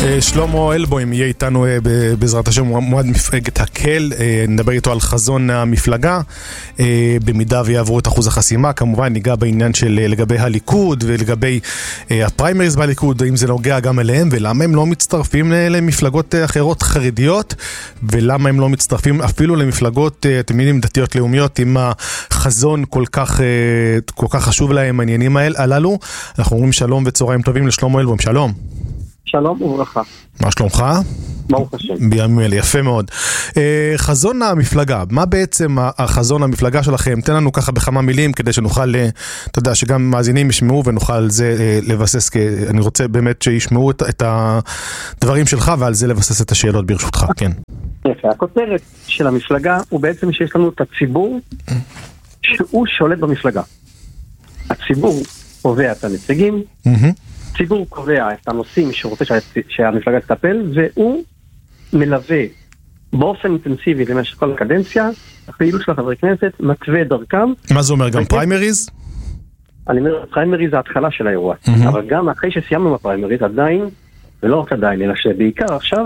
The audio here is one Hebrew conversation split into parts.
שלמה אלבוים יהיה איתנו בעזרת השם, מועד מפלגת הקל, נדבר איתו על חזון המפלגה, במידה ויעברו את אחוז החסימה. כמובן ניגע בעניין של לגבי הליכוד ולגבי הפריימריז בליכוד, אם זה נוגע גם אליהם ולמה הם לא מצטרפים למפלגות אחרות חרדיות, ולמה הם לא מצטרפים אפילו למפלגות תמידים דתיות לאומיות, עם החזון כל כך חשוב להם העניינים הללו. אנחנו אומרים שלום וצהריים טובים לשלמה אלבוים. שלום. שלום וברכה. מה שלומך? ברוך השם. בימים אלה, יפה מאוד. חזון המפלגה, מה בעצם החזון המפלגה שלכם? תן לנו ככה בכמה מילים כדי שנוכל, אתה יודע, שגם מאזינים ישמעו ונוכל על זה לבסס, כי אני רוצה באמת שישמעו את הדברים שלך ועל זה לבסס את השאלות ברשותך, כן. יפה, הכותרת של המפלגה הוא בעצם שיש לנו את הציבור שהוא שולט במפלגה. הציבור קובע את הנציגים, הציבור קובע את הנושאים שרוצה שהמפלגה תטפל, והוא מלווה באופן אינטנסיבי למשך כל הקדנציה, הפעילות של חברי כנסת, מתווה דרכם. מה זה אומר, גם פריימריז? אני אומר, פריימריז זה ההתחלה של האירוע. אבל גם אחרי שסיימנו בפריימריז, עדיין, ולא רק עדיין, אלא שבעיקר עכשיו,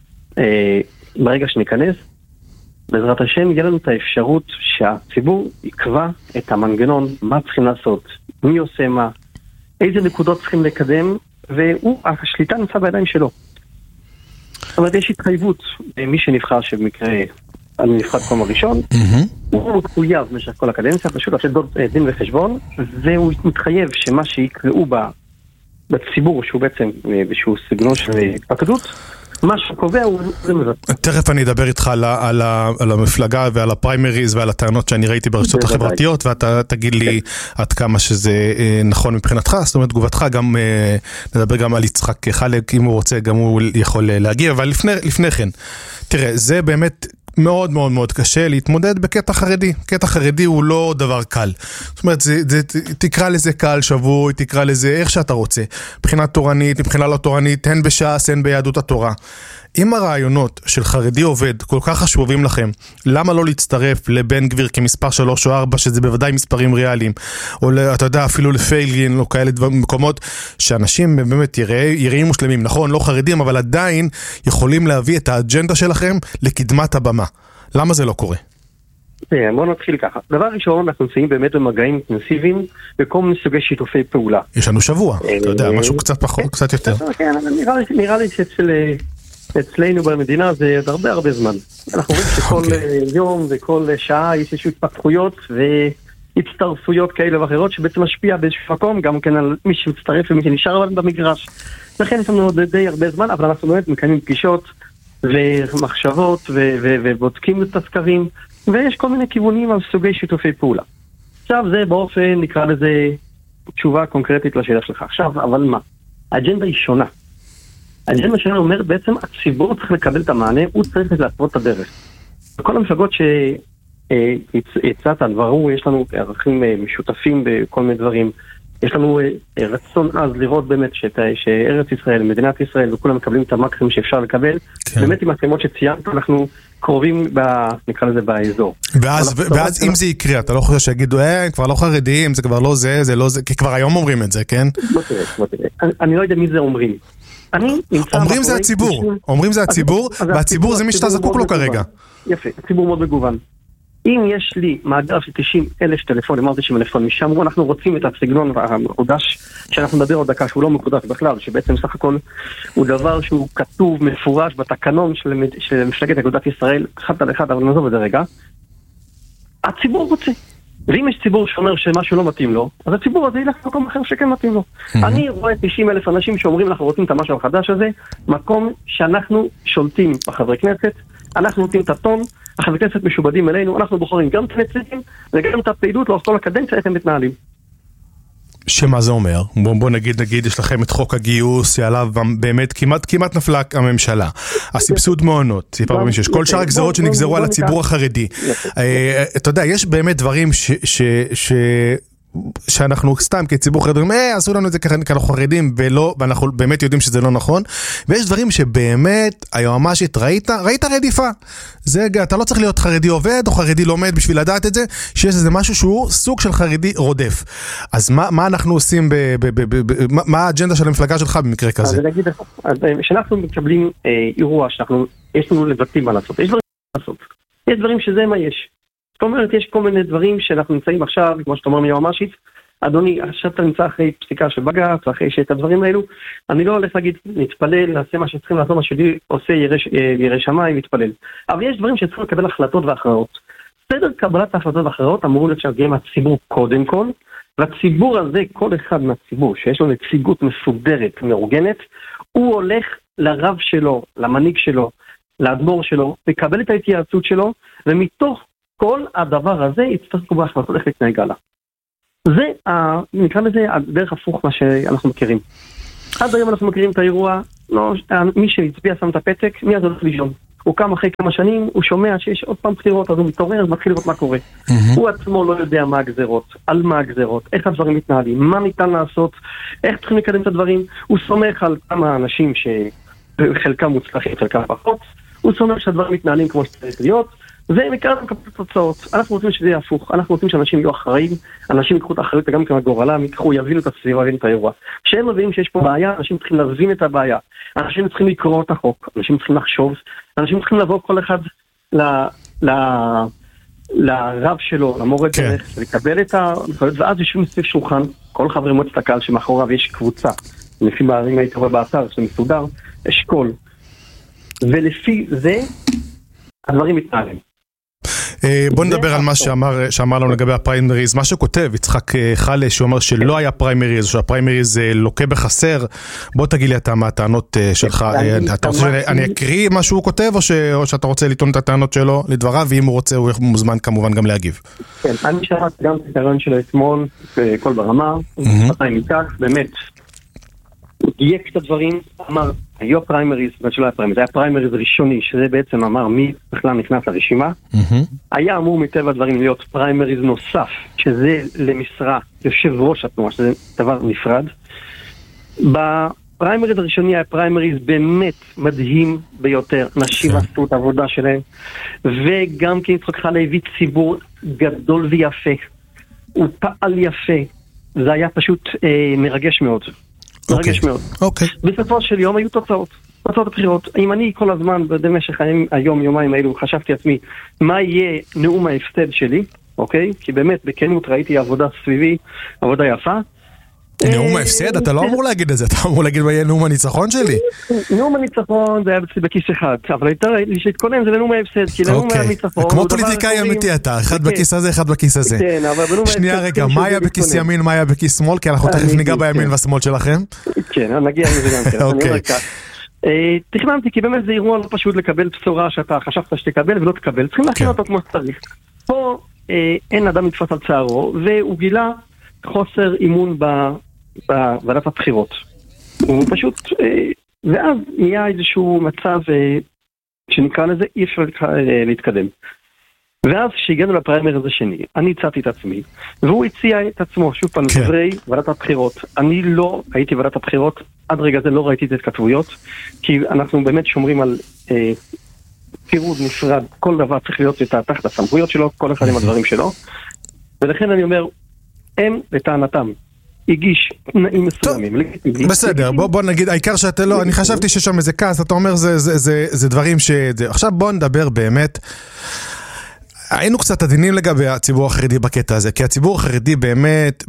ברגע שניכנס, בעזרת השם, יהיה לנו את האפשרות שהציבור יקבע את המנגנון, מה צריכים לעשות, מי עושה מה, איזה נקודות צריכים לקדם, והשליטה נמצא בידיים שלו. זאת אומרת, יש התחייבות, מי שנבחר שבמקרה, אני נבחר קום הראשון, הוא מחויב במשך כל הקדנציה, פשוט לעשות דין וחשבון, והוא מתחייב שמה שיקראו בציבור, שהוא בעצם, שהוא סגנון של פקדות, מה שקובע הוא מבטא. תכף אני אדבר איתך על המפלגה ועל הפריימריז ועל הטענות שאני ראיתי ברשתות החברתיות, ואתה תגיד לי עד כמה שזה נכון מבחינתך. זאת אומרת, תגובתך, גם נדבר גם על יצחק חלק, אם הוא רוצה גם הוא יכול להגיע, אבל לפני כן, תראה, זה באמת מאוד מאוד מאוד קשה להתמודד בקטע חרדי. קטע חרדי הוא לא דבר קל. זאת אומרת, תקרא לזה קל, שבוי, תקרא לזה איך שאתה רוצה. מבחינה תורנית, מבחינה לא תורנית, הן בש"ס, הן ביהדות התורה. אם הרעיונות של חרדי עובד כל כך חשובים לכם, למה לא להצטרף לבן גביר כמספר 3 או 4, שזה בוודאי מספרים ריאליים, או אתה יודע, אפילו לפייגלין, או כאלה מקומות שאנשים באמת יראים מושלמים, נכון, לא חרדים, אבל עדיין יכולים להביא את האג'נדה שלכם לקדמת הבמה. למה זה לא קורה? בוא נתחיל ככה. דבר ראשון, אנחנו נמצאים באמת במגעים אינטנסיביים בכל מיני סוגי שיתופי פעולה. יש לנו שבוע, אתה יודע, משהו קצת פחות, קצת יותר. כן, נראה לי אצלנו במדינה זה עוד הרבה זמן. אנחנו רואים שכל יום וכל שעה יש איזושהי התפתחויות והצטרפויות כאלה ואחרות שבעצם משפיע באיזשהו מקום גם כן על מי שמצטרף ומי שנשאר במגרש. לכן יש לנו עוד די הרבה זמן, אבל אנחנו באמת מקיימים פגישות ומחשבות ובודקים את הסקרים, ויש כל מיני כיוונים על סוגי שיתופי פעולה. עכשיו זה באופן, נקרא לזה תשובה קונקרטית לשאלה שלך. עכשיו, אבל מה? האג'נדה היא שונה. האג'נדה שלנו אומרת בעצם הציבור צריך לקבל את המענה, הוא צריך להתוות את הדרך. בכל המפלגות שהצעת דברו, יש לנו ערכים משותפים בכל מיני דברים. יש לנו רצון אז לראות באמת שארץ ישראל, מדינת ישראל, וכולם מקבלים את המקסימום שאפשר לקבל. כן. באמת עם התאמות שציינת, אנחנו קרובים, נקרא לזה, באזור. ואז אם זה יקרה, אתה לא חושב שיגידו, כבר לא חרדים, זה כבר לא זה לא זה, כי כבר היום אומרים את זה, כן? לא תראה. אני לא יודע מי זה אומרים. אומרים זה הציבור, והציבור זה מי שאתה זקוק לו כרגע. יפה, הציבור מאוד מגוון. אם יש לי מאגר של 90,000 טלפונים, אמרתי טלפונים, שאמרו, אנחנו רוצים את הסגנון המקודש, שאנחנו נדבר עוד דקה, שהוא לא מקודש בכלל, שבעצם סך הכל הוא דבר שהוא כתוב, מפורש בתקנון של מפלגת אגודת ישראל, אחד על אחד, אבל נעזוב את זה רגע. הציבור רוצה. ואם יש ציבור שאומר שמשהו לא מתאים לו, אז הציבור הזה ילך למקום אחר שכן מתאים לו. אני רואה 90,000 אנשים שאומרים אנחנו רוצים את המשהו החדש הזה, מקום שאנחנו שולטים בחברי כנסת, אנחנו נותנים את הטון, החברי כנסת משובדים אלינו, אנחנו בוחרים גם את הנציגים וגם את הפעילות לאורך כל הקדנציה, איך הם מתנהלים. שמה זה אומר? בוא נגיד יש לכם את חוק הגיוס, שעליו באמת כמעט נפלה הממשלה. הסבסוד מעונות, סיפר במשש, כל שאר הגזרות שנגזרו על הציבור החרדי. אתה יודע, יש באמת דברים שאנחנו סתם כציבור חרדים, עשו לנו את זה ככה אנחנו חרדים, ואנחנו באמת יודעים שזה לא נכון, ויש דברים שבאמת, היועמ"שית, ראית רדיפה. אתה לא צריך להיות חרדי עובד, או חרדי לומד בשביל לדעת את זה, שיש איזה משהו שהוא סוג של חרדי רודף. אז מה אנחנו עושים, מה האג'נדה של המפלגה שלך במקרה כזה? אז נגיד, כשאנחנו מקבלים אירוע, יש לנו לבטים מה לעשות, יש דברים שזה מה יש. זאת אומרת, יש כל מיני דברים שאנחנו נמצאים עכשיו, כמו שאתה אומר מיועמ"שית, אדוני, עכשיו אתה נמצא אחרי פסיקה של בג"ץ, אחרי שאת הדברים האלו, אני לא הולך להגיד, נתפלל, נעשה מה שצריכים לעשות, מה שלי עושה ירא שמיים, נתפלל. אבל יש דברים שצריכים לקבל החלטות והכרעות. סדר קבלת ההחלטות והכרעות אמור להגיע מהציבור קודם כל, והציבור הזה, כל אחד מהציבור שיש לו נציגות מסודרת, מאורגנת, הוא הולך לרב שלו, למנהיג שלו, לאדמו"ר שלו, לקבל את ההתייעצות שלו, ומתוך כל הדבר הזה יצטרך לקבל החלטות איך להתנהג הלאה. זה, נקרא לזה, הדרך הפוך מה שאנחנו מכירים. עד היום אנחנו מכירים את האירוע, לא, מי שהצביע שם את הפתק, מי אז הולך לישון. הוא קם אחרי כמה שנים, הוא שומע שיש עוד פעם בחירות, אז הוא מתעורר, אז מתחיל לראות מה קורה. הוא עצמו לא יודע מה הגזרות, על מה הגזרות, איך הדברים מתנהלים, מה ניתן לעשות, איך צריכים לקדם את הדברים. הוא סומך על כמה אנשים שחלקם מוצלחים, חלקם פחות. הוא סומך שהדברים מתנהלים כמו שצריך להיות, ומכאן מקבל את התוצאות. אנחנו רוצים שזה יהיה הפוך, אנחנו רוצים שאנשים יהיו אחראים, אנשים יקחו את האחריות גם כמה גורלם, יבינו את הסביבה, יבינו את האירוע. כשהם מבינים שיש פה בעיה, אנשים צריכים להבין את הבעיה, אנשים צריכים לקרוא את החוק, אנשים צריכים לחשוב, אנשים צריכים לבוא כל אחד לרב שלו, למורה דרך, לקבל את ההנחיות, ואז יושבים סביב שולחן, כל חברי מועצת הקהל שמאחוריו יש קבוצה, לפי בערים היית רואה באתר שמסודר, אשכול, ולפי זה הדברים מתנהלים. בוא נדבר על מה שאמר לנו לגבי הפריימריז, מה שכותב יצחק חלש, שהוא אומר שלא היה פריימריז, שהפריימריז לוקה בחסר. בוא תגיד לי אתה מה הטענות שלך, אתה רוצה שאני אקריא מה שהוא כותב, או שאתה רוצה לטעון את הטענות שלו לדבריו, ואם הוא רוצה הוא מוזמן כמובן גם להגיב. כן, אני שמעתי גם את הרעיון שלו אתמול, כל ברמה, באמת, הוא דייק את הדברים, אמר, היו פריימריז, שלא היה פריימריז, זה היה פריימריז ראשוני, שזה בעצם אמר מי בכלל נכנס לרשימה. היה אמור מטבע הדברים להיות פריימריז נוסף, שזה למשרה יושב ראש התנועה, שזה דבר נפרד. בפריימריז הראשוני היה פריימריז באמת מדהים ביותר, נשים עשו את העבודה שלהם, וגם כי יצחק חלש הביא ציבור גדול ויפה, הוא פעל יפה, זה היה פשוט מרגש מאוד. מרגש מאוד. בסופו של יום היו תוצאות הבחירות. אם אני כל הזמן במשך היום-יומיים האלו חשבתי עצמי מה יהיה נאום ההפסד שלי, אוקיי? כי באמת בכנות ראיתי עבודה סביבי, עבודה יפה. נאום ההפסד? אתה לא אמור להגיד את זה, אתה אמור להגיד מה יהיה נאום הניצחון שלי. נאום הניצחון זה היה בכיס אחד, אבל הייתה להתכונן זה לנאום ההפסד, כי נאום הניצחון... כמו פוליטיקאי אמיתי אתה, אחד בכיס הזה, אחד בכיס הזה. שנייה רגע, מה היה בכיס ימין, מה היה בכיס שמאל? כי אנחנו תכף ניגע בימין והשמאל שלכם. כן, נגיע לזה גם כן. אני אומר כך. תכננתי, כי באמת זה אירוע לא פשוט לקבל בשורה שאתה חשבת שתקבל ולא תקבל. צריכים להכין אותו כמו שצריך. פה אין אדם נתפס על צערו, והוא גילה חוסר אימון בוועדת הבחירות. הוא פשוט, ואז נהיה איזשהו מצב שנקרא לזה אי אפשר להתקדם. ואז כשהגענו לפריימריז הזה שני, אני הצעתי את עצמי, והוא הציע את עצמו, שוב פעם, דברי ועדת הבחירות. אני לא הייתי ועדת הבחירות, עד רגע זה לא ראיתי את התכתבויות, כי אנחנו באמת שומרים על פירוד נפרד, כל דבר צריך להיות תחת הסמכויות שלו, כל אחד עם הדברים שלו, ולכן אני אומר, הם לטענתם הגיש תנאים מסוימים. בסדר, בוא נגיד, העיקר שאתה לא, אני חשבתי ששם איזה כעס, אתה אומר זה דברים ש... עכשיו בוא נדבר באמת, היינו קצת עדינים לגבי הציבור החרדי בקטע הזה, כי הציבור החרדי באמת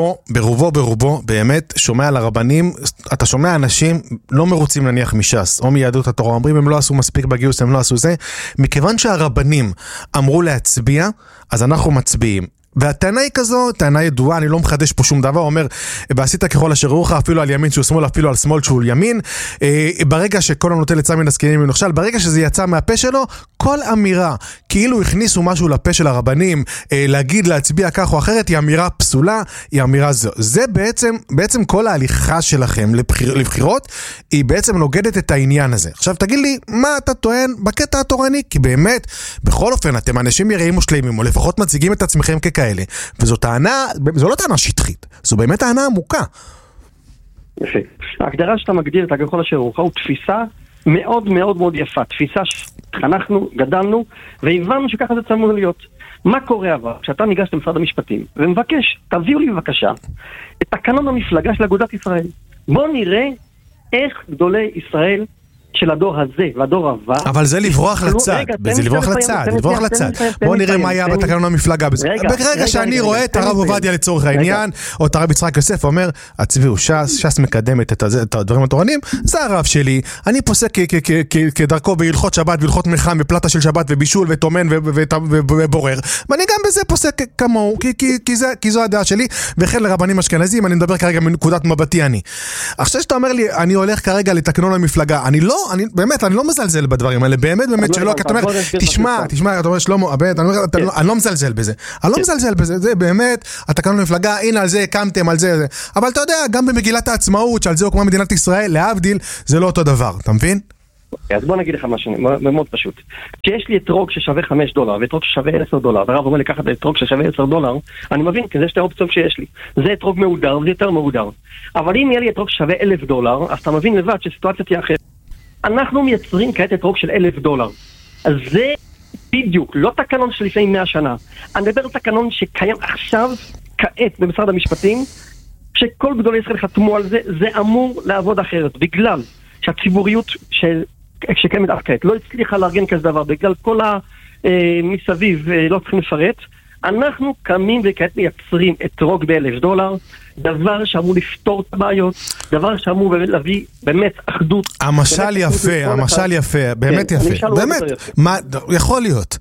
ברובו באמת שומע על הרבנים, אתה שומע אנשים לא מרוצים נניח מש"ס או מיהדות התורה, אומרים הם לא עשו מספיק בגיוס, הם לא עשו זה, מכיוון שהרבנים אמרו להצביע, אז אנחנו מצביעים. והטענה היא כזו, טענה ידועה, אני לא מחדש פה שום דבר, אומר, בעשית ככל אשר רוח, אפילו על ימין שהוא שמאל, אפילו על שמאל שהוא ימין, ברגע שכל הנוטה לצא מן הזקנים ונכשל, ברגע שזה יצא מהפה שלו, כל אמירה, כאילו הכניסו משהו לפה של הרבנים, להגיד, להצביע כך או אחרת, היא אמירה פסולה, היא אמירה זו. זה בעצם כל ההליכה שלכם לבחירות, היא בעצם נוגדת את העניין הזה. עכשיו תגיד לי, מה אתה טוען בקטע התורני? כי באמת, בכל אופן, אתם אנשים יראים ושלימים, או לפחות מציגים את עצמכם כאלה. וזו טענה, זו לא טענה שטחית, זו באמת טענה עמוקה. יפה. ההגדרה שאתה מגדיר את הגחול אשר רוחה הוא תפיסה מאוד מאוד מאוד יפה. תפיסה שחנכנו, גדלנו, והבנו שככה זה צמוד להיות. מה קורה אבל? כשאתה ניגש למשרד המשפטים ומבקש, תביאו לי בבקשה את תקנון המפלגה של אגודת ישראל. בואו נראה איך גדולי ישראל של הדור הזה והדור הבא... אבל זה לברוח לצד, זה לברוח לצד. בואו נראה מה היה בתקנון המפלגה. ברגע שאני רואה את הרב עובדיה לצורך העניין, או את הרב יצחק יוסף, אומר, הצביעו, ש"ס מקדמת את הדברים התורניים, זה הרב שלי, אני פוסק כדרכו בהלכות שבת, בהלכות מלחם, בפלטה של שבת, ובישול, וטומן, ובורר, ואני גם בזה פוסק כמוהו, כי זו הדעה שלי, וכן לרבנים אשכנזים, אני מדבר כרגע מנקודת מבטי אני. עכשיו שאתה אומר לי, אני הולך כרגע לתקנון המפלגה, אני לא מזלזל בדברים האלה, באמת שלא, כי אתה אומר, תשמע, אתה אומר שלמה, אני לא מזלזל בזה, זה באמת, התקנון המפלגה, הנה על זה הקמתם, על זה, אבל אתה יודע, גם במגילת העצמאות, שעל זה הוקמה מדינת ישראל, להבדיל, זה לא אותו דבר, אתה מבין? אז בוא נגיד לך משהו, מאוד פשוט. כשיש לי אתרוג ששווה $5, ואתרוג ששווה $10, והרב אומר לקחת אתרוג ששווה $10, אני מבין, כי זה שתי אופציות שיש לי. זה אתרוג מהודר, זה יותר מהודר. אבל אם יהיה לי אתרוג ששווה $1,000, אז אתה מבין לבד שסיטואציה תהיה אחרת. אנחנו מייצרים כעת אתרוג של $1,000. אז זה בדיוק, לא תקנון של לפני 100 שנה. אני מדבר על תקנון שקיים עכשיו, כעת, במשרד המשפטים, שכל גדולי ישראל חתמו על זה, זה אמור לעבוד אחרת, בגלל שהציבוריות שקיימת כעת לא הצליחה לארגן כזה דבר, בגלל כל המסביב לא צריכים לפרט, אנחנו קמים וכעת מייצרים אתרוג $1,000, דבר שאמור לפתור את הבעיות, דבר שאמור להביא באמת אחדות. המשל יפה, באמת יפה, באמת, יכול להיות.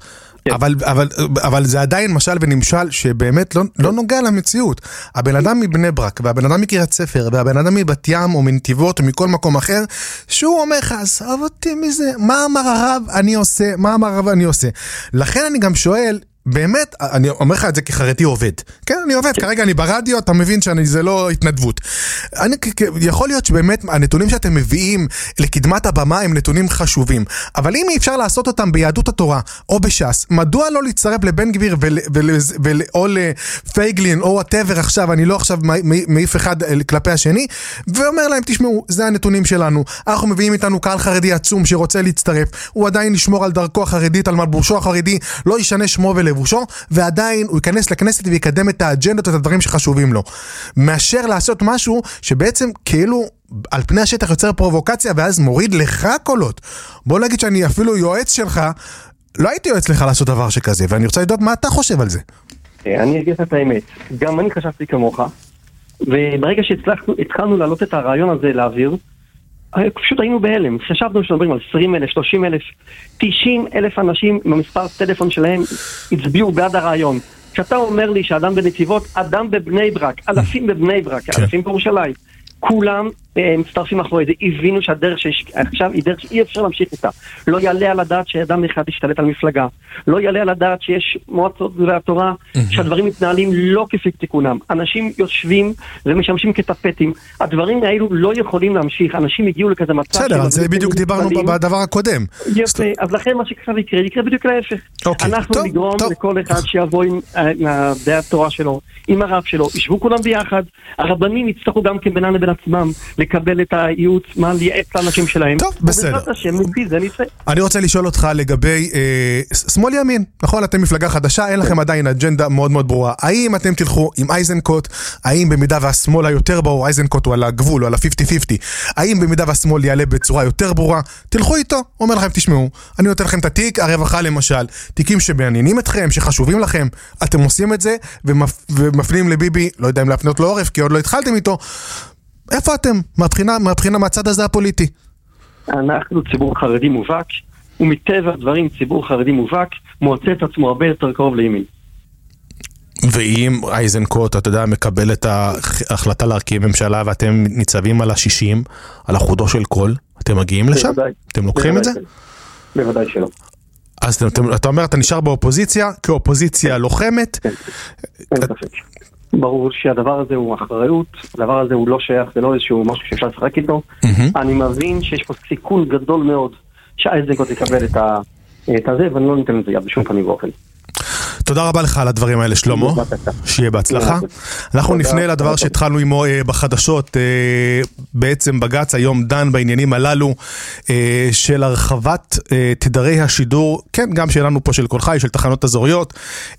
אבל זה עדיין משל ונמשל שבאמת לא נוגע למציאות. הבן אדם מבני ברק, והבן אדם מקריית ספר, והבן אדם מבת ים או מנתיבות או מכל מקום אחר, שהוא אומר לך, עזוב אותי מזה, מה אמר הרב אני עושה? לכן אני גם שואל, באמת, אני אומר לך את זה כחרדי עובד. כן, אני עובד, כרגע אני ברדיו, אתה מבין שזה לא התנדבות. יכול להיות שבאמת הנתונים שאתם מביאים לקדמת הבמה הם נתונים חשובים, אבל אם אי אפשר לעשות אותם ביהדות התורה או בש"ס, מדוע לא להצטרף לבן גביר או לפייגלין או whatever עכשיו, אני לא עכשיו מעיף אחד כלפי השני, ואומר להם, תשמעו, זה הנתונים שלנו, אנחנו מביאים איתנו קהל חרדי עצום שרוצה להצטרף, הוא עדיין ישמור על דרכו החרדית, על מלבושו החרדי, לא ישנה שמו ולבושו, ועדיין הוא ייכנס לכנסת ויקדם את האג'נדות, את הדברים שחשובים לו. מאשר לעשות משהו שבעצם כאילו על פני השטח יוצר פרובוקציה, ואז מוריד לך קולות. בוא נגיד שאני אפילו יועץ שלך, לא הייתי יועץ לך לעשות דבר שכזה, ואני רוצה לדעת מה אתה חושב על זה. אני אגיד את האמת. גם אני חשבתי כמוך, וברגע שהתחלנו להעלות את הרעיון הזה לאוויר, פשוט היינו בהלם. חשבנו שנדברים על 20,000, 30,000, 90,000 אנשים במספר טלפון שלהם הצביעו בעד הרעיון. כשאתה אומר לי שאדם בנתיבות, אדם בבני ברק, אלפים בבני ברק, אלפים בירושלים, כולם מצטרפים אחרי זה, הבינו שהדרך שעכשיו היא דרך שאי אפשר להמשיך איתה. לא יעלה על הדעת שאדם אחד ישתלט על מפלגה, לא יעלה על הדעת שיש מועצות והתורה, שהדברים מתנהלים לא כפי תיקונם. אנשים יושבים ומשמשים כטפטים. הדברים האלו לא יכולים להמשיך. אנשים הגיעו לכזה מצב... בסדר, על זה בדיוק דיברנו בדבר הקודם. יפה, אז לכן מה שכבר יקרה בדיוק להפך. אנחנו נגרום לכל אחד שיבוא עם הדעה התורה שלו, עם הרב שלו, ישבו כולם ביחד, הרבנים יצטרכו גם כן בינם לבין עצמם לקבל את הייעוץ, מה לייעץ לאנשים שלהם. טוב, בסדר. אני רוצה לשאול אותך לגבי שמאל ימין, נכון? אתם מפלגה חדשה, אין לכם עדיין אג'נדה מאוד מאוד ברורה. האם אתם תלכו עם אייזנקוט? האם במידה והשמאל היותר ברור, אייזנקוט הוא על הגבול, הוא על ה-50-50, האם במידה והשמאל יעלה בצורה יותר ברורה? תלכו איתו, אומר לכם, תשמעו, אני נותן לכם את התיק, הרווחה למשל, תיקים שמעניינים אתכם, שחשובים לכם, אתם עושים את זה, ומפנים לביבי, לא יודע אם להפנות לו עורף, כי עוד לא התחלתם איתו. איפה אתם? מהבחינה מהצד הזה הפוליטי. אנחנו ציבור חרדי מובהק, ומטבע דברים ציבור חרדי מובהק, מוצא את עצמו הרבה יותר קרוב לימין. ואם אייזנקוט, אתה יודע, מקבל את ההחלטה להרכיב ממשלה, ואתם ניצבים על ה-60, על החודו של כל, אתם מגיעים לשם? אתם לוקחים את זה? בוודאי שלא. אז אתה אומר, אתה נשאר באופוזיציה, כאופוזיציה לוחמת? אין ספק. ברור שהדבר הזה הוא אחריות, הדבר הזה הוא לא שייך, זה לא איזשהו משהו שאפשר לשחק איתו. אני מבין שיש פה סיכון גדול מאוד שהאייזנקוט יקבל את הזה, ואני לא ניתן את זה יד בשום פנים ואופן. תודה רבה לך על הדברים האלה, שלמה. שיהיה בהצלחה. אנחנו נפנה לדבר שהתחלנו עמו בחדשות. בעצם בג"ץ היום דן בעניינים הללו של הרחבת תדרי השידור, כן, גם שלנו פה של כל חי, של תחנות אזוריות.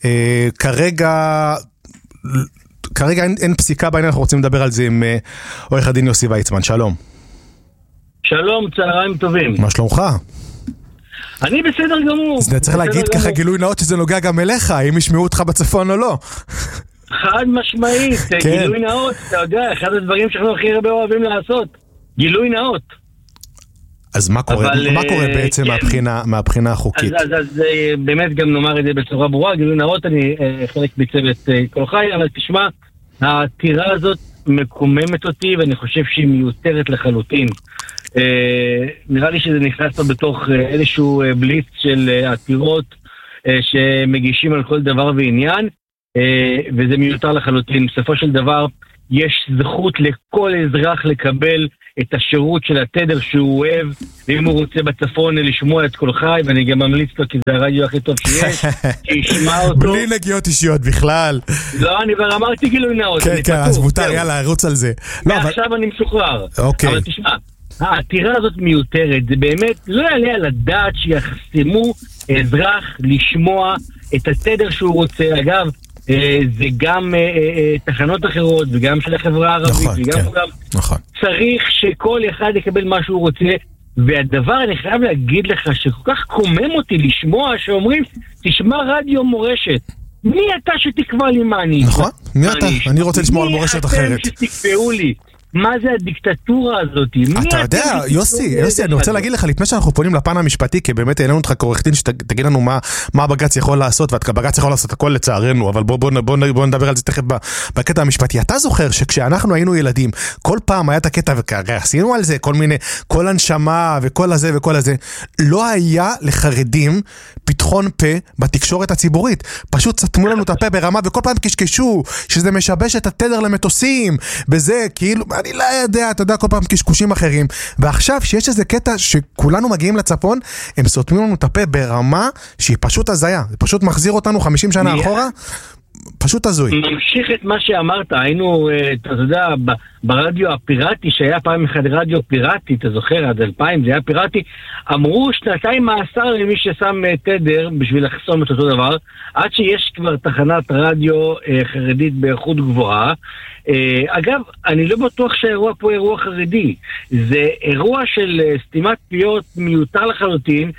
כרגע אין פסיקה בעניין, אנחנו רוצים לדבר על זה עם עורך הדין יוסי ויצמן. שלום. שלום, צהריים טובים. מה שלומך? אני בסדר גמור. אז אני צריך להגיד ככה גילוי נאות שזה נוגע גם אליך, אם ישמעו אותך בצפון או לא. חד משמעית, גילוי נאות, אתה יודע, אחד הדברים שאנחנו הכי הרבה אוהבים לעשות, גילוי נאות. אז מה קורה בעצם מהבחינה החוקית? אז באמת גם נאמר את זה בצורה ברורה, גילוי נאות, אני חלק בצוות כל חי, אבל תשמע, העתירה הזאת מקוממת אותי, ואני חושב שהיא מיותרת לחלוטין. נראה לי שזה נכנס פה בתוך איזשהו בליץ של עתירות שמגישים על כל דבר ועניין, וזה מיותר לחלוטין. בסופו של דבר יש זכות לכל אזרח לקבל את השירות של התדר שהוא אוהב, ואם הוא רוצה בצפון לשמוע את כל חי, ואני גם ממליץ לו כי זה הרדיו הכי טוב שיש, שישמע אותו. בלי נגיעות אישיות בכלל. לא, אני כבר אמרתי גילוי נאות. כן, אז מותר, יאללה, רוץ על זה. ועכשיו אני משוחרר. אבל תשמע, העתירה הזאת מיותרת, זה באמת לא יעלה על הדעת שיחסמו אזרח לשמוע את התדר שהוא רוצה. אגב, זה גם תחנות אחרות וגם של החברה הערבית, נכון. צריך שכל אחד יקבל מה שהוא רוצה, והדבר אני חייב להגיד לך שכל כך קומם אותי לשמוע שאומרים תשמע רדיו מורשת. מי אתה שתקבע לי מה אני? נכון, מי אתה? אני רוצה לשמוע על מורשת אחרת. מי אתם שתקבעו לי? מה זה הדיקטטורה הזאת? אתה יודע, יוסי, אני רוצה להגיד לך, לפני שאנחנו פונים לפן המשפטי, כי באמת העלינו אותך כעורך דין, שתגיד לנו מה בג"ץ יכול לעשות, ובג"ץ יכול לעשות הכל לצערנו, אבל בוא נדבר על זה תכף בקטע המשפטי. אתה זוכר שכשאנחנו היינו ילדים, כל פעם היה את הקטע, ועשינו על זה כל מיני, כל הנשמה וכל הזה וכל הזה, לא היה לחרדים פתחון פה בתקשורת הציבורית. פשוט סתמו לנו את הפה ברמה, וכל פעם קשקשו שזה משבש את התדר למטוסים, בזה, כאילו, אני לא יודע, אתה יודע, כל פעם קשקושים אחרים. ועכשיו, שיש איזה קטע שכולנו מגיעים לצפון, הם סותמים לנו את הפה ברמה שהיא פשוט הזיה. זה פשוט מחזיר אותנו 50 שנה אחורה. פשוט הזוי. ממשיך את מה שאמרת, היינו, אתה יודע, ברדיו הפיראטי, שהיה פעם אחד רדיו פיראטי, אתה זוכר, עד 2000 זה היה פיראטי, אמרו 2 מאסר למי ששם תדר בשביל לחסום את אותו דבר, עד שיש כבר תחנת רדיו חרדית באיכות גבוהה. אגב, אני לא בטוח שהאירוע פה אירוע חרדי, זה אירוע של סתימת פיות מיותר לחלוטין,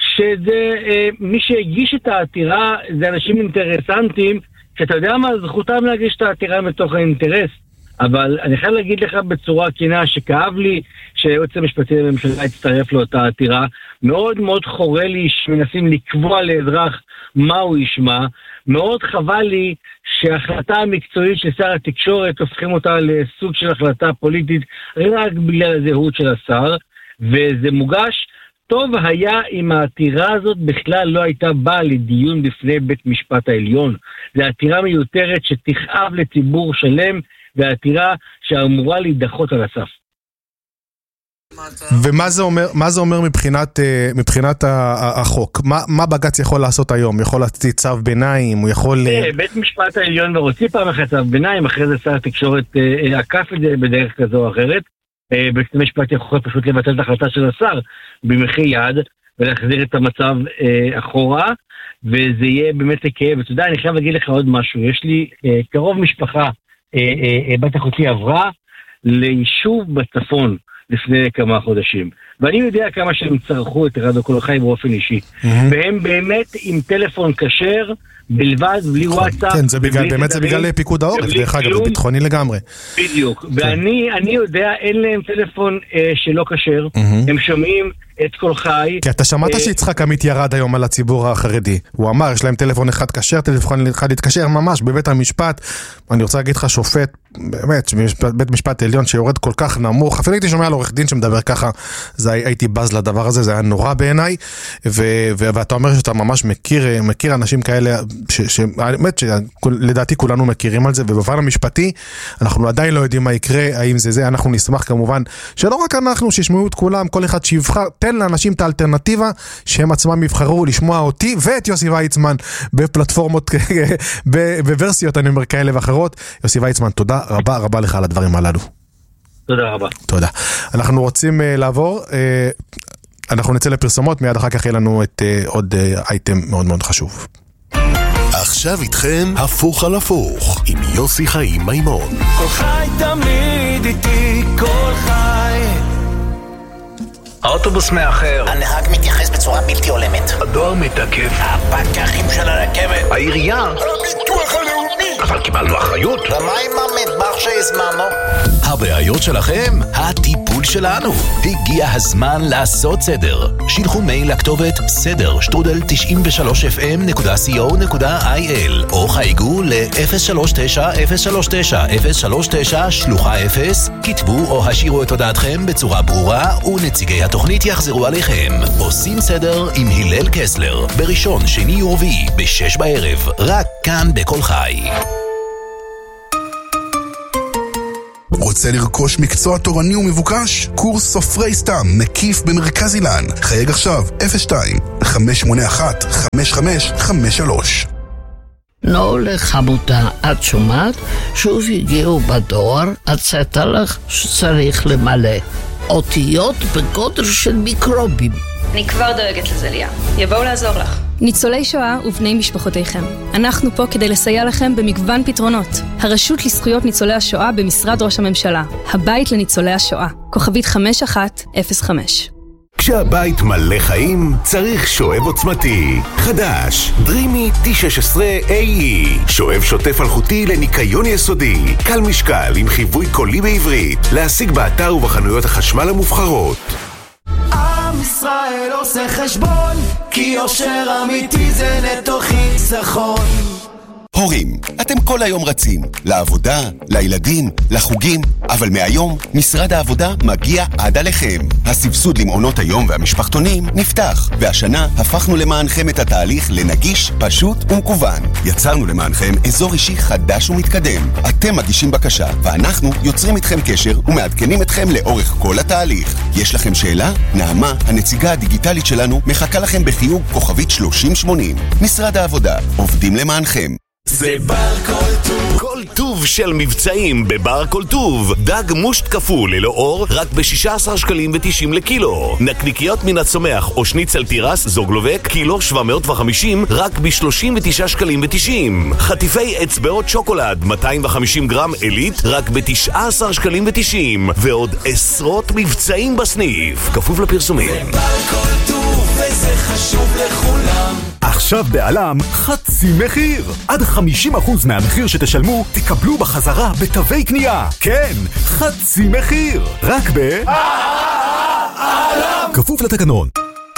שזה מי שהגיש את העתירה זה אנשים אינטרסנטים, שאתה יודע מה, זכותם להגיש את העתירה מתוך האינטרס, אבל אני חייב להגיד לך בצורה כנה שכאב לי שהיועץ המשפטי לממשלה יצטרף לאותה עתירה, מאוד מאוד חורה לי שמנסים לקבוע לאזרח מה הוא ישמע, מאוד חבל לי שההחלטה המקצועית של שר התקשורת הופכים אותה לסוג של החלטה פוליטית רק בגלל הזהות של השר, וזה מוגש. טוב היה אם העתירה הזאת בכלל לא הייתה באה לדיון בפני בית משפט העליון. זו עתירה מיותרת שתכאב לציבור שלם, והעתירה שאמורה להידחות על הסף. ומה זה אומר מבחינת החוק? מה בג"ץ יכול לעשות היום? יכול להוציא צו ביניים? הוא יכול... בית משפט העליון והוציא פעם אחת צו ביניים, אחרי זה שר התקשורת עקף את זה בדרך כזו או אחרת. בית המשפט יכול פשוט לבטל את ההחלטה של השר במחי יד ולהחזיר את המצב אחורה, וזה יהיה באמת לכאב. אתה יודע, אני חייב להגיד לך עוד משהו. יש לי קרוב משפחה, בת אחותי עברה ליישוב בצפון לפני כמה חודשים, ואני יודע כמה שהם צרכו את רדיו כל חי באופן אישי, והם באמת עם טלפון כשר בלבד, בלי וואטסאפ. כן, זה בגלל פיקוד העורף, דרך אגב, זה ביטחוני לגמרי. בדיוק, ואני יודע, אין להם טלפון שלא כשר, הם שומעים את כל חי. כי אתה שמעת שיצחק עמית ירד היום על הציבור החרדי, הוא אמר, יש להם טלפון אחד כשר, טלפון אחד להתקשר ממש בבית המשפט. אני רוצה להגיד לך, שופט באמת, בית משפט העליון שיורד כל כך נמוך, אפילו הייתי שומע על עורך דין שמדבר ככה, הייתי בז לדבר הזה, זה היה נורא בעיניי, ואתה אומר שאתה ממש מכיר אנשים כאלה, באמת שלדעתי כולנו מכירים על זה, ובפן המשפטי, אנחנו עדיין לא יודעים מה יקרה, האם זה, אנחנו נשמח כמובן, שלא רק אנחנו, שישמעו את כולם, כל אחד שיבחר, תן לאנשים את האלטרנטיבה, שהם עצמם יבחרו לשמוע אותי, ואת יוסי ויצמן, בפלטפורמות, בוורסיות, אני אומר כאלה ואחרות. יוסי ויצמן, תודה רבה רבה לך על הדברים הללו. תודה רבה. תודה. אנחנו רוצים לעבור, אנחנו נצא לפרסומות, מיד אחר כך יהיה לנו את עוד אייטם מאוד מאוד חשוב. עכשיו איתכם הפוך על הפוך עם יוסי חיים מימון. כל חי תמיד איתי, כל חי. האוטובוס מאחר. הנהג מתייחס בצורה בלתי הולמת. הדואר מתעכב. הפקחים של הרכבת. העירייה. הביטוח הלאומי. אבל קיבלנו אחריות. ומה עם המטבח שהזמנו? הבעיות שלכם, הטיפול שלנו. הגיע הזמן לעשות סדר. שילחו מייל לכתובת סדר@93fm.co.il או חייגו ל-039-039-039 שלוחה 0. כתבו או השאירו את הודעתכם בצורה ברורה ונציגי התוכנית יחזרו עליכם. עושים סדר עם הלל קסלר בראשון, שני ורביעי ב-6 בערב, רק כאן בכל חי. רוצה לרכוש מקצוע תורני ומבוקש? קורס סופרי סתם מקיף במרכז אילן. חייג עכשיו 02-581-5553. נו לחמותה, את שומעת? שוב הגיעו בדואר, הצעת לך שצריך למלא אותיות בגודל של מיקרובים. אני כבר דואגת לזה, ליה. יבואו לעזור לך. ניצולי שואה ובני משפחותיכם. אנחנו פה כדי לסייע לכם במגוון פתרונות. הרשות לזכויות ניצולי השואה במשרד ראש הממשלה. הבית לניצולי השואה. כוכבית 5105. כשהבית מלא חיים, צריך שואב עוצמתי. חדש, דרימי T16AE. שואב שוטף אלחוטי לניקיון יסודי. קל משקל עם חיווי קולי בעברית. להשיג באתר ובחנויות החשמל המובחרות. עם ישראל עושה חשבון, כי יושר אמיתי זה נטו חיסכון. הורים, אתם כל היום רצים, לעבודה, לילדים, לחוגים, אבל מהיום משרד העבודה מגיע עד עליכם. הסבסוד למעונות היום והמשפחתונים נפתח, והשנה הפכנו למענכם את התהליך לנגיש, פשוט ומקוון. יצרנו למענכם אזור אישי חדש ומתקדם. אתם מגישים בקשה, ואנחנו יוצרים איתכם קשר ומעדכנים אתכם לאורך כל התהליך. יש לכם שאלה? נעמה, הנציגה הדיגיטלית שלנו, מחכה לכם בחיוג כוכבית 3080. משרד העבודה, עובדים למענכם. זה בר כל טוב. כל טוב של מבצעים בבר כל טוב. דג מושט כפול ללא אור רק ב-16 שקלים ו-90 לקילו. נקניקיות מן הצומח או שניצל תירס זוגלובק קילו 750 רק ב-39 שקלים ו-90. חטיפי אצבעות שוקולד 250 גרם אלית רק ב-19 שקלים ו-90. ועוד עשרות מבצעים בסניף. כפוף לפרסומים. זה בר כל טוב וזה חשוב לכולם. עכשיו בעלם חצי מחיר. עד 50% מהמחיר שתשלמו תקבלו בחזרה בתווי קנייה. כן, חצי מחיר. רק בעלם. כפוף לתקנון.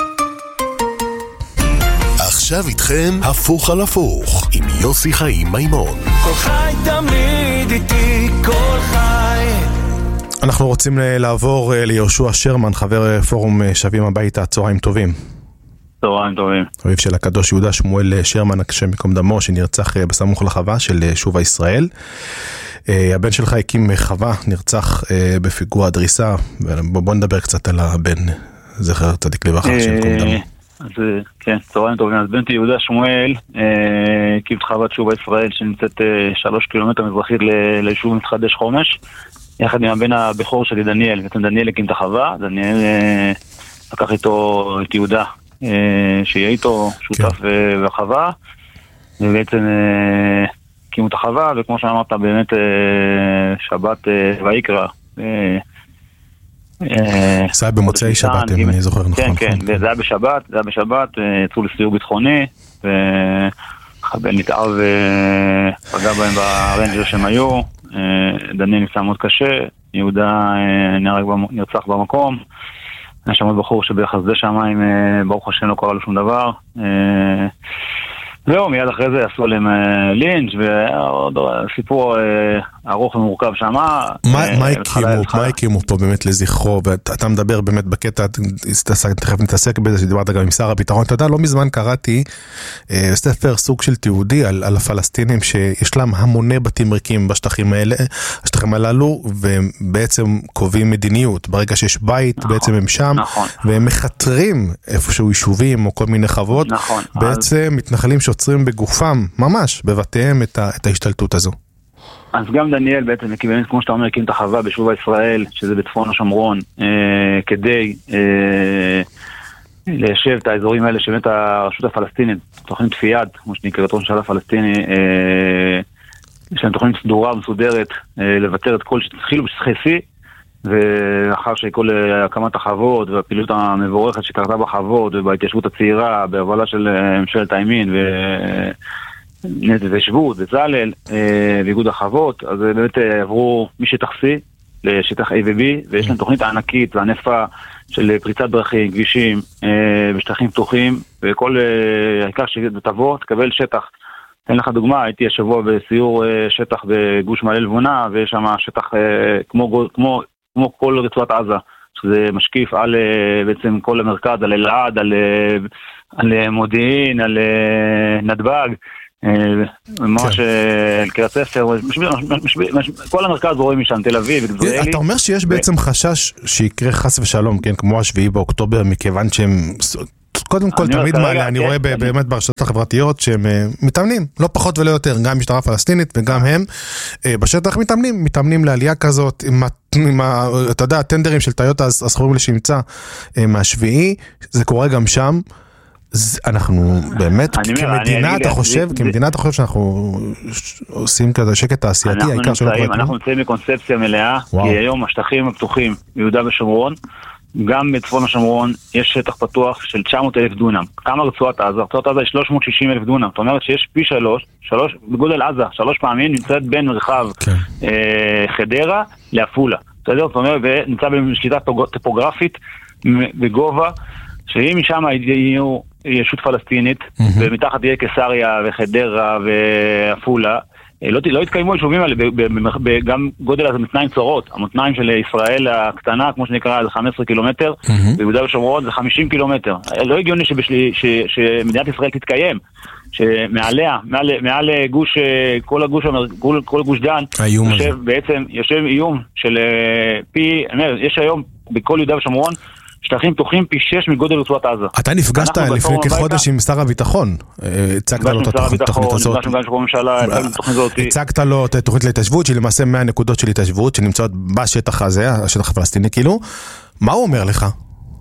עכשיו איתכם הפוך על הפוך עם יוסי חיים מימון. כל חי תמיד איתי, כל חי. אנחנו רוצים לעבור ליהושע שרמן, חבר פורום שווים הביתה. צהריים טובים. צהריים טובים. אביו של הקדוש יהודה שמואל שרמן, השם ייקום דמו, שנרצח בסמוך לחווה של שובה ישראל. הבן שלך הקים חווה, נרצח בפיגוע דריסה. בוא נדבר קצת על הבן, זכר צדיק לברכה, השם ייקום דמו. אז כן, צהריים טובים. אז בן יהודה שמואל הקים את חוות שובה ישראל שנמצאת 3 קילומטר מזרחית ליישוב מתחדש חומש, יחד עם הבן הבכור שלי דניאל. בעצם דניאל הקים את החווה, דניאל לקח איתו את יהודה שיהיה איתו שותף בחווה, ובעצם הקימו את החווה, וכמו שאמרת באמת שבת ויקרא זה היה במוצאי שבת, אם אני זוכר נכון. כן, זה היה בשבת, יצאו לסיור ביטחוני, וחבל נתעב ופגע בהם ברנג'ר שהם היו. דניאל נפצע מאוד קשה, יהודה נרצח במקום. יש שם עוד בחור שבחסדי שמיים, ברוך השם לא קרה לו שום דבר. זהו, מיד אחרי זה עשו להם לינץ' ועוד סיפור ארוך ומורכב שם. מה הקימו פה באמת לזכרו, ואתה מדבר באמת בקטע, תכף נתעסק בזה שדיברת גם עם שר הביטחון, אתה יודע, לא מזמן קראתי ספר סוג של תיעודי על הפלסטינים שיש להם המוני בתים ריקים בשטחים הללו, והם בעצם קובעים מדיניות, ברגע שיש בית בעצם הם שם, והם מחתרים איפשהו יישובים או כל מיני חוות, בעצם מתנחלים שעוצרים בגופם, ממש, בבתיהם את ההשתלטות הזו. אז גם דניאל בעצם, כמו שאתה אומר, הקים את החווה ביישוב ישראל, שזה בצפון השומרון, כדי ליישב את האזורים האלה שבאמת הרשות הפלסטינית, תוכנית פיאד, כמו שנקראת ראש הממשלה הפלסטיני, יש להם תוכנית סדורה ומסודרת, לוותר את כל שתתחילו בשטחי C, ואחר שכל הקמת החוות והפעילות המבורכת שקרתה בחוות ובהתיישבות הצעירה, בהובלה של ממשלת הימין ושבות וצה"ל ואיגוד החוות, אז באמת עברו משטח C לשטח A ו-B, ויש להם תוכנית ענקית וענפה של פריצת דרכים, כבישים בשטחים פתוחים, וכל העיקר שתבוא, תקבל שטח. אתן לך דוגמה, הייתי השבוע בסיור שטח בגוש מעלה לבונה, ויש שם שטח כמו כל רצועת עזה, שזה משקיף על בעצם כל המרכז, על אלעד, על מודיעין, על נתב"ג, ממש קריית ספר, כל המרכז רואים משם, תל אביב, גזריאלי. אתה אומר שיש בעצם חשש שיקרה חס ושלום, כמו השביעי באוקטובר, מכיוון שהם... קודם כל, תמיד מעלה, אני רואה באמת ברשתות החברתיות שהם מתאמנים, לא פחות ולא יותר, גם משטרה פלסטינית וגם הם בשטח מתאמנים לעלייה כזאת, עם אתה יודע, הטנדרים של טויוטה הסחורים לשמצה מהשביעי, זה קורה גם שם. אנחנו באמת, כמדינה אתה חושב שאנחנו עושים כזה שקט תעשייתי, העיקר שלא קורה. אנחנו נמצאים בקונספציה מלאה, כי היום השטחים הפתוחים ביהודה ושומרון, גם בצפון השומרון יש שטח פתוח של 900,000 דונם. כמה רצועת עזה? רצועת עזה יש 360,000 דונם. זאת אומרת שיש פי 3 בגודל עזה, 3 פעמים נמצאת בין מרחב חדרה לאפולה. זאת אומרת, ונמצא בשליטה טופוגרפית בגובה, שאם משם יהיו ישות פלסטינית, ומתחת יהיה קיסריה וחדרה ואפולה, לא התקיימו היישובים האלה, גם גודל המתניים צורות, המתניים של ישראל הקטנה, כמו שנקרא, זה 15 קילומטר, ביהודה ושומרון זה 50 קילומטר. לא הגיוני שמדינת ישראל תתקיים, שמעליה, מעל גוש, כל גוש דן, יושב איום של יש היום בכל יהודה ושומרון, שטחים פתוחים פי 6 מגודל רצועת עזה. אתה נפגשת לפני כחודש עם שר הביטחון, הצגת לו את התוכנית הזאת. הצגת לו את התוכנית להתיישבות, שהיא למעשה 100 נקודות של התיישבות, שנמצאות בשטח הזה, השטח הפלסטיני כאילו. מה הוא אומר לך?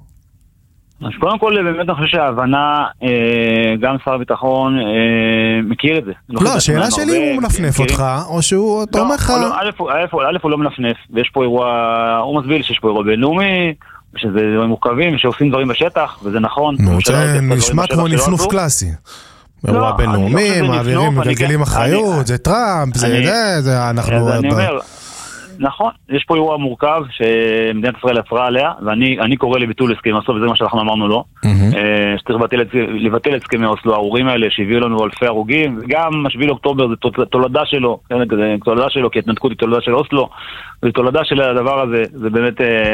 אז קודם כל, באמת אני חושב שההבנה, גם שר הביטחון מכיר את זה. לא, השאלה שלי הוא מנפנף אותך, או שהוא, אתה אומר לך... א' הוא לא מנפנף, ויש פה אירוע, הוא מסביר שיש פה אירוע בינלאומי, שזה דברים מורכבים, שעושים דברים בשטח, וזה נכון. זה נשמע כמו נפנוף קלאסי. אירוע בינלאומי, מעבירים, מגלגלים אחריות, זה טראמפ, זה אנחנו... נכון, יש פה אירוע מורכב שמדינת ישראל יצרה עליה, ואני קורא לביטול הסכמי אוסלו, וזה מה שאנחנו אמרנו לו, שצריך לבטל את הסכמי אוסלו, הארורים האלה שהביאו לנו אלפי הרוגים, וגם 7 לאוקטובר זה תולדה שלו, כי התנתקות היא תולדה של אוסלו, זה תולדה של הדבר הזה, זה באמת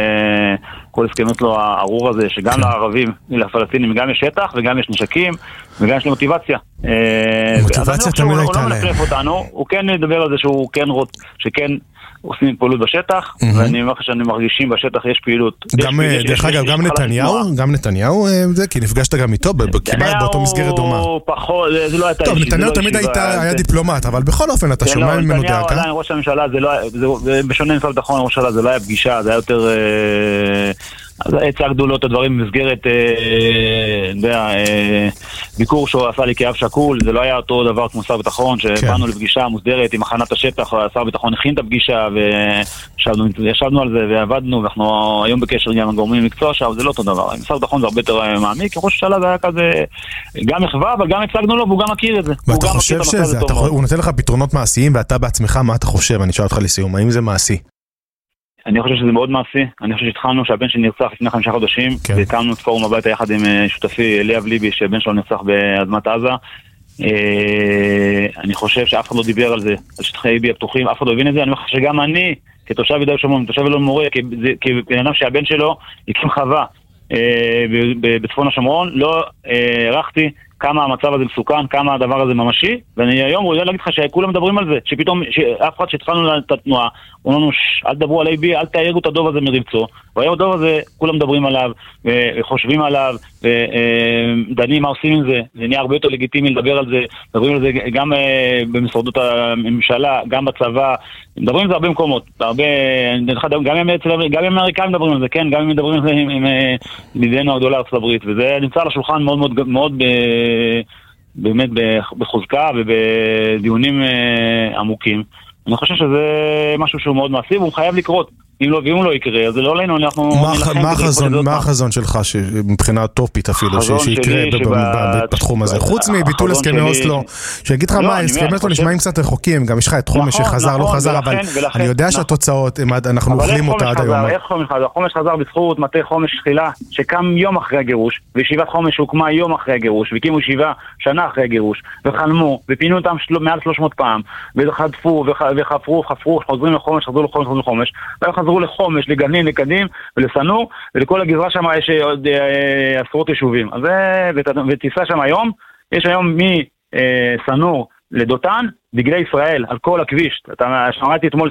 כל הסכמי אוסלו הארור הזה, שגם לערבים, לפלסטינים, גם יש שטח, וגם יש נשקים, וגם יש מוטיבציה. מוטיבציה תמיד הייתה להם. הוא כן מדבר על זה שהוא כן עושים פעילות בשטח, ואני אומר לך שאני מרגישים בשטח יש פעילות. דרך אגב, גם נתניהו, כי נפגשת גם איתו, כמעט באותו מסגרת דומה. טוב, נתניהו תמיד היה דיפלומט, אבל בכל אופן אתה שומע ממנו דעקה. נתניהו עדיין ראש הממשלה, בשונה ממשרד הביטחון, ראש הממשלה זה לא היה פגישה, זה היה יותר... אז הצגנו לו את הדברים במסגרת ביקור שהוא עשה לי כאב שקול, זה לא היה אותו דבר כמו שר ביטחון, שבאנו לפגישה מוסדרת עם הכנת השטח, שר ביטחון הכין את הפגישה וישבנו על זה ועבדנו, ואנחנו היום בקשר גם עם גורמים מקצוע שם, זה לא אותו דבר, עם שר ביטחון זה הרבה יותר מעמיק, ראש השאלה זה היה כזה גם מחווה, אבל גם הצגנו לו והוא גם מכיר את זה. ואתה חושב שזה, הוא נותן לך פתרונות מעשיים, ואתה בעצמך מה אתה חושב? אני אשאל אותך לסיום, האם זה מעשי? אני חושב שזה מאוד מעשי, אני חושב שהתחלנו שהבן שלי נרצח לפני 5 חודשים, והקמנו את פורום הביתה יחד עם שותפי אליאב ליבי, שהבן שלו נרצח באדמת עזה, אני חושב שאף אחד לא דיבר על זה, על שטחי B הפתוחים, אף אחד לא הבין את זה. אני חושב שגם אני, כתושב יהודה ושומרון, כתושב אלון מורה, כבן אדם שהבן שלו הקים חווה בצפון השומרון, לא הערכתי כמה המצב הזה מסוכן, כמה הדבר הזה ממשי, ואני היום רוצה להגיד לך שכולם מדברים על זה, שפתאום, אף אחד שהתחלנו את התנועה, אומרים לנו, אל תדברו על AB, אל תהרגו את הדוב הזה מרבצו, והיום הדוב הזה, כולם מדברים עליו, וחושבים עליו, ודנים מה עושים עם זה, זה נהיה הרבה יותר לגיטימי לדבר על זה, מדברים על זה גם במשרדות הממשלה, גם בצבא, מדברים על זה הרבה מקומות, גם אמריקאים מדברים על זה, כן, גם אם מדברים על זה עם ידידנו הגדולה ארצות הברית, וזה נמצא על השולחן מאוד מאוד באמת בחוזקה ובדיונים עמוקים. אני חושב שזה משהו שהוא מאוד מעשי, והוא חייב לקרות. אם הוא לא יקרה, אז זה לא עלינו, אנחנו מה החזון שלך, מבחינה טופית אפילו, שיקרה בתחום הזה? חוץ מביטול הסכמי אוסלו, שיגיד לך מה, הסכמי אוסלו נשמעים קצת רחוקים, גם יש לך את חומש שחזר, לא חזר, אבל אני יודע שהתוצאות, אנחנו אוכלים אותה עד היום. איך חומש חזר? חומש חזר בזכות מטה חומש תחילה, שקם יום אחרי הגירוש, וישיבת חומש הוקמה יום אחרי הגירוש, והקימו ישיבה שנה אחרי הגירוש, וחלמו, ופינו אותם מעל 300 פעם, וחדפו, וחפרו, חוזרים לחומש, חזרו לחומש, חזרו לחומש, לגנים, לקדים ולסנור, ולכל הגזרה שם יש עוד עשרות יישובים. אז ותיסע שם היום, יש היום מסנור לדותן, דגלי ישראל, על כל הכביש. שמעתי אתמול